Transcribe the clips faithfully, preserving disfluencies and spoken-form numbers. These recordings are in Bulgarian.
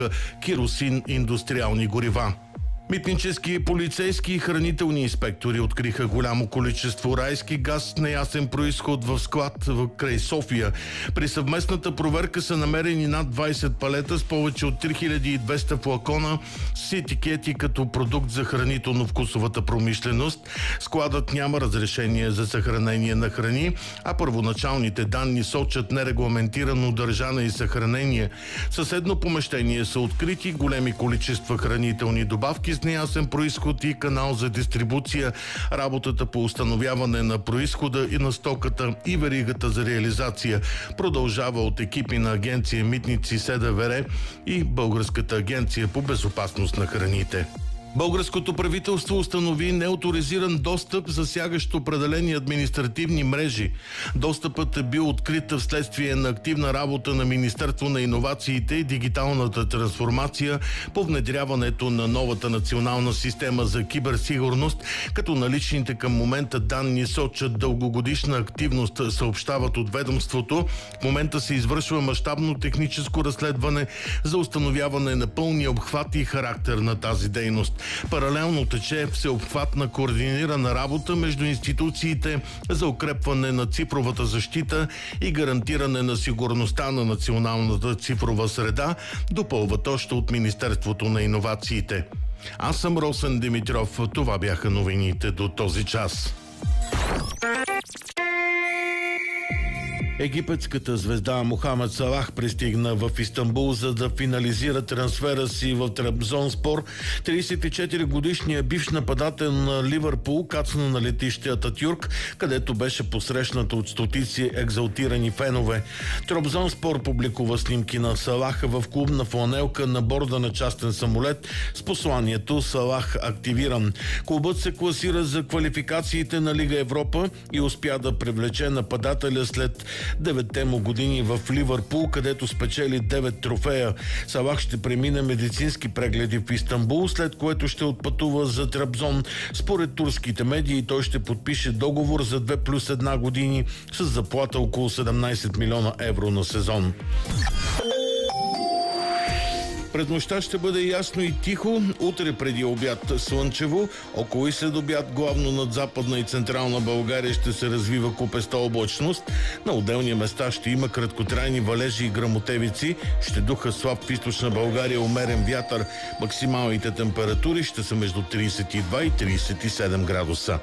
керосин, индустриални горива. Митнически, полицейски и хранителни инспектори откриха голямо количество райски газ с неясен произход в склад в край София. При съвместната проверка са намерени над двайсет палета с повече от три хиляди и двеста флакона с етикети като продукт за хранително-вкусовата промишленост. Складът няма разрешение за съхранение на храни, а първоначалните данни сочат нерегламентирано държане и съхранение. В съседно помещение са открити големи количества хранителни добавки с неясен произход и канал за дистрибуция. Работата по установяване на произхода и на стоката и веригата за реализация продължава от екипи на агенция Митници, СДВР и Българската агенция по безопасност на храните. Българското правителство установи неоторизиран достъп, засягащ определени административни мрежи. Достъпът е бил открит вследствие на активна работа на Министерство на иновациите и дигиталната трансформация по внедряването на новата национална система за киберсигурност, като наличните към момента данни сочат дългогодишна активност, съобщават от ведомството. В момента се извършва мащабно техническо разследване за установяване на пълния обхват и характер на тази дейност. Паралелно тече всеобхватна координирана работа между институциите за укрепване на цифровата защита и гарантиране на сигурността на националната цифрова среда, допълват още от Министерството на иновациите. Аз съм Росен Димитров. Това бяха новините до този час. Египетската звезда Мохамед Салах пристигна в Истанбул, за да финализира трансфера си в Трабзонспор. трийсет и четири годишният бивш нападател на Ливърпул кацна на летище Ататюрк, където беше посрещнат от стотици екзалтирани фенове. Трабзонспор публикува снимки на Салах в клубна фланелка на борда на частен самолет с посланието "Салах активиран". Клубът се класира за квалификациите на Лига Европа и успя да привлече нападателя след деветте му години в Ливърпул, където спечели девет трофея. Салах ще премине медицински прегледи в Истанбул, след което ще отпътува за Трабзон. Според турските медии той ще подпише договор за две плюс една години с заплата около седемнайсет милиона евро на сезон. През нощта ще бъде ясно и тихо, утре преди обяд слънчево, около и след обяд главно над Западна и Централна България ще се развива купеста облачност. На отделни места ще има краткотрайни валежи и гръмотевици, ще духа слаб в Източна България умерен вятър. Максималните температури ще са между трийсет и два и трийсет и седем градуса.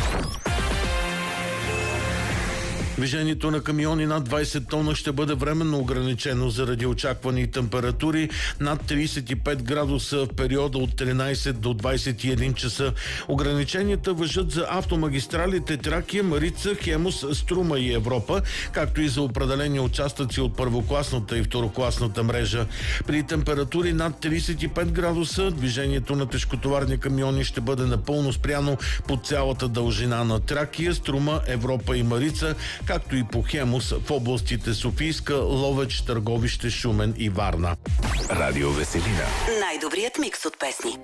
Движението на камиони над двайсет тона ще бъде временно ограничено заради очаквани температури над трийсет и пет градуса в периода от тринайсет до двайсет и един часа. Ограниченията важат за автомагистралите Тракия, Марица, Хемус, Струма и Европа, както и за определени участъци от първокласната и второкласната мрежа. При температури над трийсет и пет градуса движението на тежкотоварни камиони ще бъде напълно спряно по цялата дължина на Тракия, Струма, Европа и Марица, както и по Хемус в областите Софийска, Ловеч, Търговище, Шумен и Варна. Радио Веселина. Най-добрият микс от песни.